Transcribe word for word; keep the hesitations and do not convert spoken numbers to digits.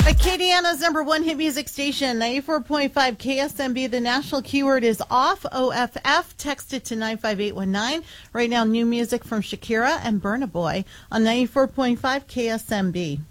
Acadiana's number one hit music station, ninety-four point five K S M B. The national keyword is off, O F F. Text it to nine five eight one nine. Right now, new music from Shakira and Burna Boy on ninety-four point five K S M B.